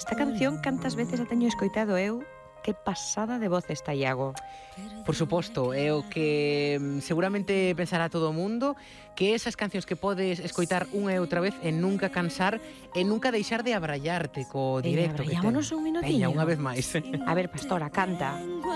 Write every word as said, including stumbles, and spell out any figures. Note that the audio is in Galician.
Esta canción cantas veces a teño escoitado eu? Que pasada de voz está, Iago. Por suposto, é o que seguramente pensará todo o mundo, que esas cancións que podes escoitar unha e outra vez e nunca cansar e nunca deixar de abrallarte co directo que ten. Abrallámonos un minutiño. Veña, unha vez máis. A ver, Pastora, canta.